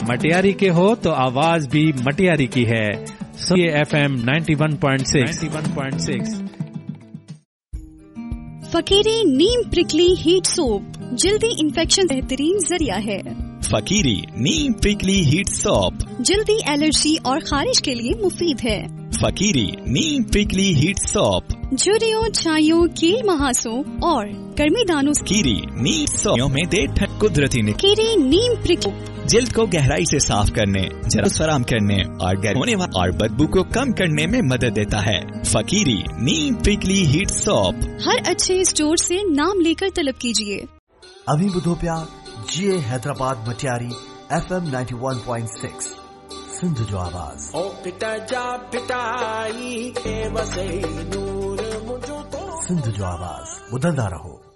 मटियारी के हो तो आवाज भी मटियारी की है। सुनिए FM 91.6। फकीरी नीम प्रिकली हीट सोप जल्दी इन्फेक्शन बेहतरीन जरिया है। फकीरी नीम प्रिकली हीट सोप जल्दी एलर्जी और खारिश के लिए मुफीद है। फकीरी नीम प्रिकली हीट सोप झुर्रियों, छाइयों, कील मुहासों और गर्मी दानों फकीरी नीम सोप में दे कुदरती फकीरी नीम प्रिकली जल्द को गहराई से साफ करने, जरास फराम करने और गर्म होने और बदबू को कम करने में मदद देता है। फकीरी नीम प्रिकली हीट सोप हर अच्छे स्टोर से नाम लेकर तलब कीजिए। अभी बुधोप्या GA हैदराबाद मटियारी FM 91.6 सिंध जो आवाज। सिंध जो आवाज बुलंदा रहो।